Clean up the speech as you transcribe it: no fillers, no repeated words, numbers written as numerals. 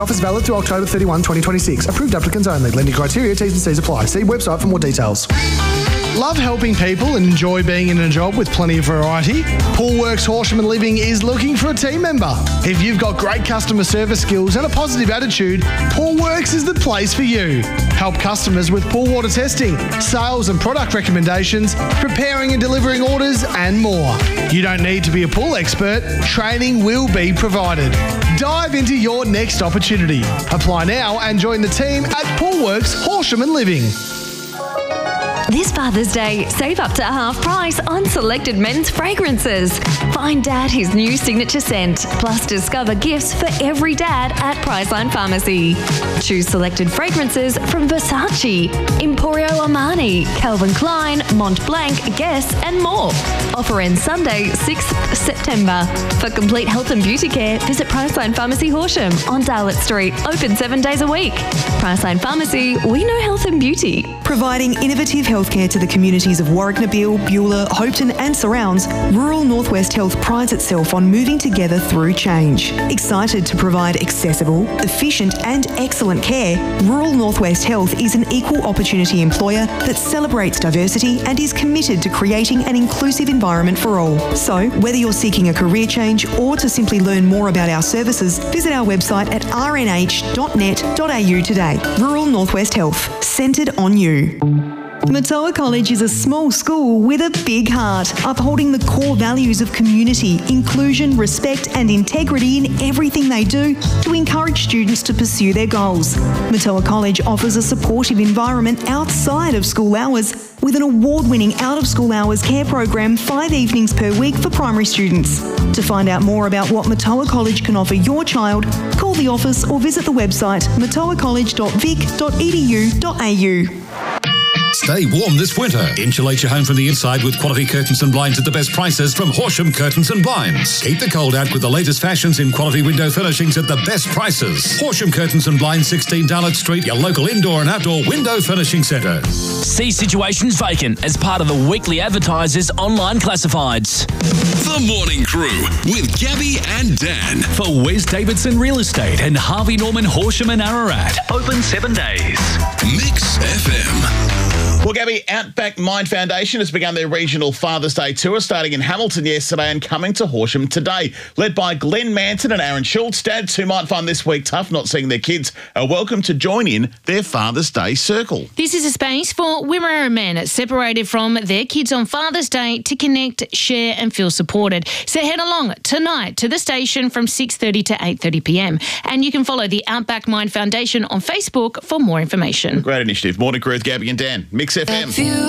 Offers valid through October 31, 2026. Approved applicants only. Lending criteria, T's and C's apply. See website for more details. Love helping people and enjoy being in a job with plenty of variety? Poolworks Horsham and Living is looking for a team member. If you've got great customer service skills and a positive attitude, Poolworks is the place for you. Help customers with pool water testing, sales and product recommendations, preparing and delivering orders and more. You don't need to be a pool expert. Training will be provided. Dive into your next opportunity. Apply now and join the team at Poolworks Horsham and Living. This Father's Day, save up to half price on selected men's fragrances. Find Dad his new signature scent, plus discover gifts for every dad at Priceline Pharmacy. Choose selected fragrances from Versace, Emporio Armani, Calvin Klein, Montblanc, Guess and more. Offer ends Sunday, 6th September. For complete health and beauty care, visit Priceline Pharmacy Horsham on Darlett Street, open 7 days a week. Priceline Pharmacy, we know health and beauty. Providing innovative healthcare to the communities of Warwick-Nabil, Beulah, Hopetoun and surrounds, Rural Northwest Health prides itself on moving together through change. Excited to provide accessible, efficient and excellent care, Rural Northwest Health is an equal opportunity employer that celebrates diversity and is committed to creating an inclusive environment for all. So, whether you're seeking a career change or to simply learn more about our services, visit our website at rnh.net.au today. Rural Northwest Health, centred on you. Matoa College is a small school with a big heart, upholding the core values of community, inclusion, respect and integrity in everything they do to encourage students to pursue their goals. Matoa College offers a supportive environment outside of school hours with an award-winning out-of-school hours care program 5 evenings per week for primary students. To find out more about what Matoa College can offer your child, call the office or visit the website matoacollege.vic.edu.au. Stay warm this winter. Insulate your home from the inside with quality curtains and blinds at the best prices from Horsham Curtains and Blinds. Keep the cold out with the latest fashions in quality window furnishings at the best prices. Horsham Curtains and Blinds, 16 Darlett Street, your local indoor and outdoor window furnishing centre. See situations vacant as part of the weekly Advertisers online classifieds. The Morning Crew with Gabby and Dan. For Wes Davidson Real Estate and Harvey Norman Horsham and Ararat. Open 7 days. Mix FM. Well, Gabby, Outback Mind Foundation has begun their regional Father's Day tour, starting in Hamilton yesterday and coming to Horsham today. Led by Glenn Manton and Aaron Schultz, dads who might find this week tough not seeing their kids are welcome to join in their Father's Day circle. This is a space for Wimmera men separated from their kids on Father's Day to connect, share and feel supported. So head along tonight to the station from 6:30 to 8:30 p.m. And you can follow the Outback Mind Foundation on Facebook for more information. Great initiative. Morning Crew with Gabby and Dan. Mix FM.